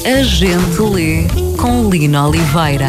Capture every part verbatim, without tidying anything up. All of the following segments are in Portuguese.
A Gente Lê, com Lina Oliveira.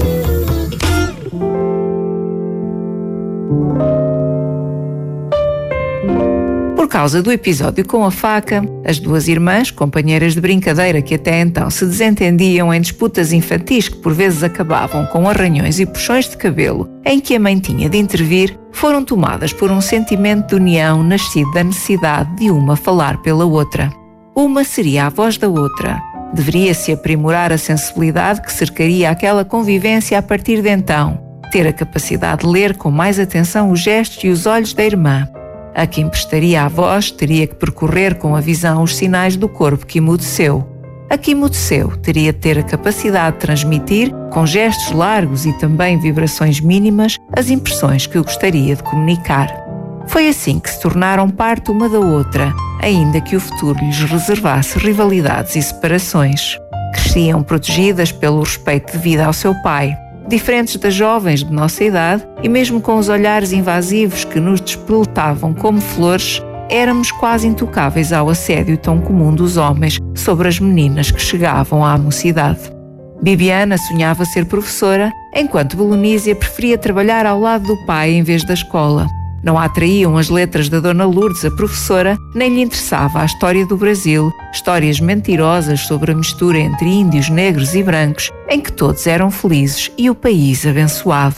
Por causa do episódio com a faca, as duas irmãs, companheiras de brincadeira que até então se desentendiam em disputas infantis que por vezes acabavam com arranhões e puxões de cabelo, em que a mãe tinha de intervir, foram tomadas por um sentimento de união nascido da necessidade de uma falar pela outra. Uma seria a voz da outra. Deveria-se aprimorar a sensibilidade que cercaria aquela convivência a partir de então, ter a capacidade de ler com mais atenção os gestos e os olhos da irmã. A quem prestaria a voz teria que percorrer com a visão os sinais do corpo que emudeceu. A que emudeceu teria de ter a capacidade de transmitir, com gestos largos e também vibrações mínimas, as impressões que gostaria de comunicar. Foi assim que se tornaram parte uma da outra, ainda que o futuro lhes reservasse rivalidades e separações. Cresciam protegidas pelo respeito devido ao seu pai, diferentes das jovens de nossa idade e mesmo com os olhares invasivos que nos despeletavam como flores, éramos quase intocáveis ao assédio tão comum dos homens sobre as meninas que chegavam à mocidade. Bibiana sonhava ser professora, enquanto Belonísia preferia trabalhar ao lado do pai em vez da escola. Não a atraíam as letras da Dona Lourdes, a professora, nem lhe interessava a história do Brasil, histórias mentirosas sobre a mistura entre índios, negros e brancos, em que todos eram felizes e o país abençoado.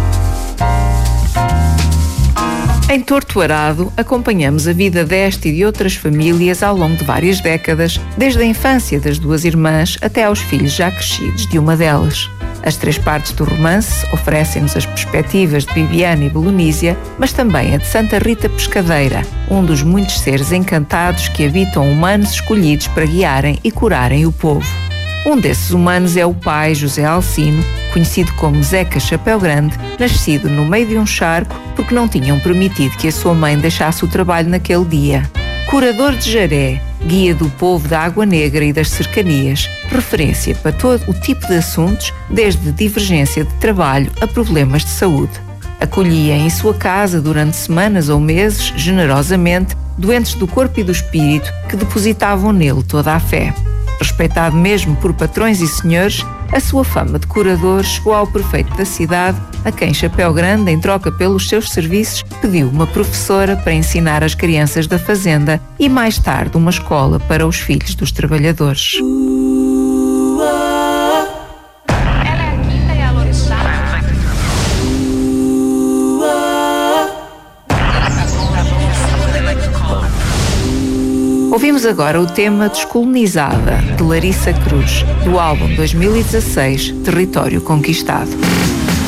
Em Torto Arado, acompanhamos a vida desta e de outras famílias ao longo de várias décadas, desde a infância das duas irmãs até aos filhos já crescidos de uma delas. As três partes do romance oferecem-nos as perspectivas de Bibiana e Belonísia, mas também a de Santa Rita Pescadeira, um dos muitos seres encantados que habitam humanos escolhidos para guiarem e curarem o povo. Um desses humanos é o pai José Alcino, conhecido como Zeca Chapéu Grande, nascido no meio de um charco porque não tinham permitido que a sua mãe deixasse o trabalho naquele dia. Curador de Jaré, guia do povo da Água Negra e das cercanias, referência para todo o tipo de assuntos, desde divergência de trabalho a problemas de saúde. Acolhia em sua casa durante semanas ou meses, generosamente, doentes do corpo e do espírito que depositavam nele toda a fé. Respeitado mesmo por patrões e senhores, a sua fama de curador chegou ao prefeito da cidade, a quem Chapéu Grande, em troca pelos seus serviços, pediu uma professora para ensinar as crianças da fazenda e mais tarde uma escola para os filhos dos trabalhadores. Ouvimos agora o tema Descolonizada, de Larissa Cruz, do álbum dois mil e dezasseis, Território Conquistado.